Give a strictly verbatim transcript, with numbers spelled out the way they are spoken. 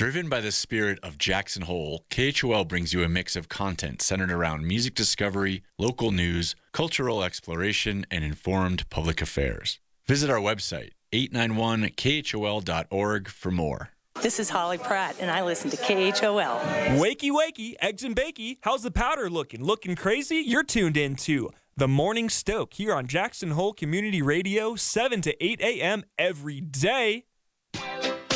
Driven by the spirit of Jackson Hole, K H O L brings you a mix of content centered around music discovery, local news, cultural exploration, and informed public affairs. Visit our website, eight nine one K H O L dot org, for more. This is Holly Pratt, and I listen to K H O L. Wakey, wakey, eggs and bakey. How's the powder looking? Looking crazy? You're tuned in to The Morning Stoke here on Jackson Hole Community Radio, seven to eight a.m. every day.